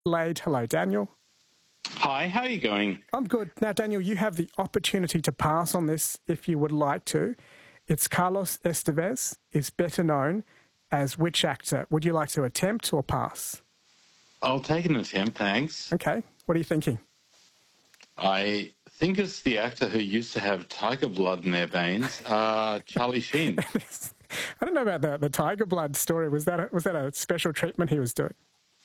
Adelaide. Hello, Daniel. Hi, how are you going? I'm good. Now, Daniel, you have the opportunity to pass on this if you would like to. It's Carlos Estevez is better known as which actor? Would you like to attempt or pass? I'll take an attempt, thanks. Okay. What are you thinking? I think it's the actor who used to have tiger blood in their veins, Charlie Sheen. I don't know about the tiger blood story. Was that a special treatment he was doing?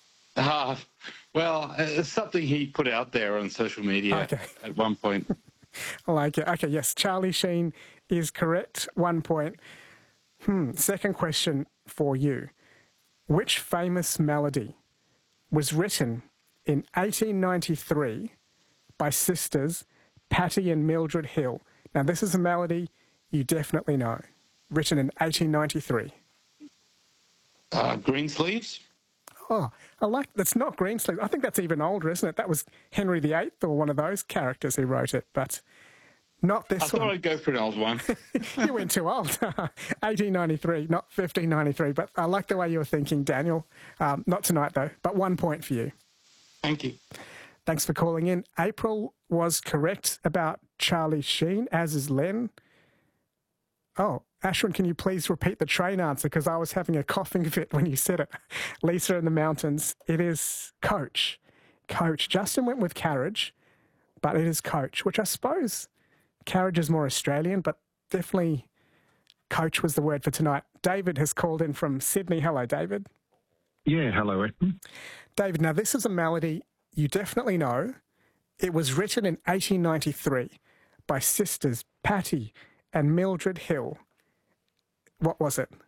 Well, it's something he put out there on social media at one point. I like it. Okay, yes, Charlie Sheen is correct. 1 point. Second question for you. Which famous melody was written in 1893 by sisters Patty and Mildred Hill? Now, this is a melody you definitely know. Written in 1893. Greensleeves? Oh, I like that's not Greensleeves. I think that's even older, isn't it? That was Henry VIII or one of those characters who wrote it, but not this one. I thought I'd go for an old one. You went too old. 1893, not 1593, but I like the way you were thinking, Daniel. Not tonight, though, but 1 point for you. Thank you. Thanks for calling in. April was correct about Charlie Sheen, as is Len. Oh, Ashwin, can you please repeat the train answer? Because I was having a coughing fit when you said it. Lisa in the mountains. It is coach. Coach. Justin went with carriage, but it is coach, which I suppose carriage is more Australian, but definitely coach was the word for tonight. David has called in from Sydney. Hello, David. Yeah, hello, Ashwin. David, now this is a melody you definitely know. It was written in 1893 by sisters Patty and Mildred Hill. What was it?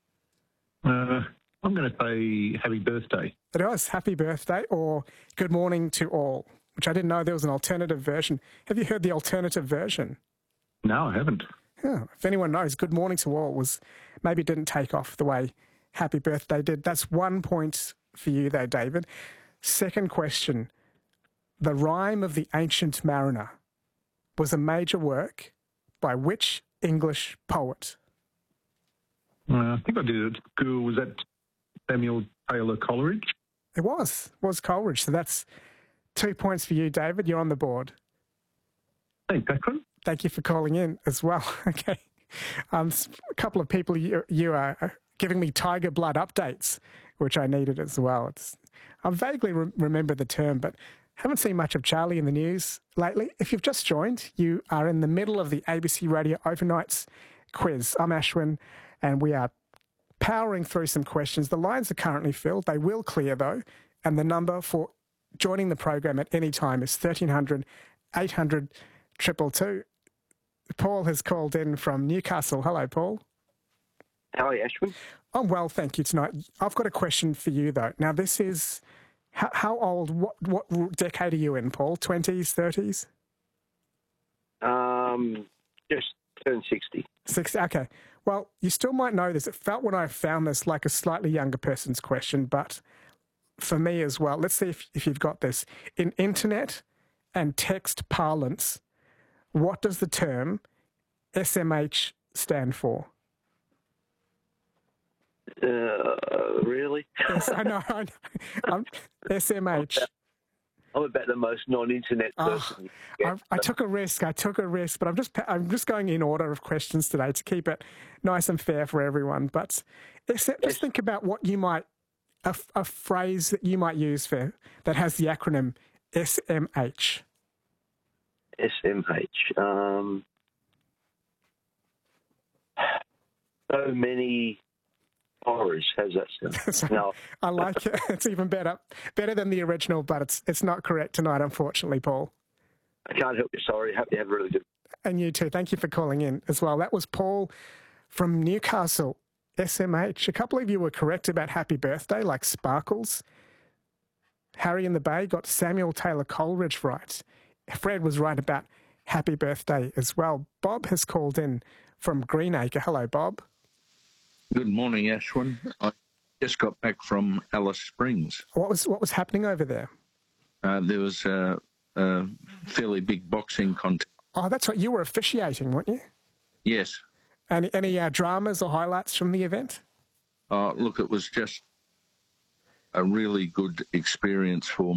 I'm going to say Happy Birthday. It was Happy Birthday or Good Morning to All, which I didn't know there was an alternative version. Have you heard the alternative version? No, I haven't. Yeah, if anyone knows, Good Morning to All was maybe didn't take off the way Happy Birthday did. That's 1 point for you though, David. Second question. The Rime of the Ancient Mariner was a major work by which English poet? I think I did it at school. Was that Samuel Taylor Coleridge? It was Coleridge. So that's 2 points for you, David. You're on the board. Thanks, Ashwin. Thank you for calling in as well. Okay. A couple of people, you are giving me tiger blood updates, which I needed as well. I vaguely remember the term, but haven't seen much of Charlie in the news lately. If you've just joined, you are in the middle of the ABC Radio Overnights quiz. I'm Ashwin, and we are powering through some questions. The lines are currently filled. They will clear, though, and the number for joining the program at any time is 1300 800 222. Paul has called in from Newcastle. Hello, Paul. How are you, Ashwin? I'm well, thank you, tonight. I've got a question for you, though. Now, this is... How old, what decade are you in, Paul? 20s, 30s? Just turned 60. 60, okay. Well, you still might know this. It felt when I found this like a slightly younger person's question, but for me as well, let's see if you've got this. In internet and text parlance, what does the term SMH stand for? Really? Yes, I know. SMH. I'm about the most non-internet person. I took a risk, but I'm just going in order of questions today to keep it nice and fair for everyone. But just think about what you might, a phrase that you might use for that has the acronym SMH. SMH. So many horrors. How's that sound? No. I like it. It's even better than the original, but it's not correct tonight, unfortunately, Paul. I can't help you. Sorry. Hope you have a really good. And you too. Thank you for calling in as well. That was Paul from Newcastle. SMH. A couple of you were correct about Happy Birthday, like Sparkles. Harry in the Bay got Samuel Taylor Coleridge right. Fred was right about Happy Birthday as well. Bob has called in from Greenacre. Hello, Bob. Good morning, Ashwin. I just got back from Alice Springs. What was happening over there? There was a fairly big boxing contest. Oh, that's right. You were officiating, weren't you? Yes. Any dramas or highlights from the event? Look, it was just a really good experience for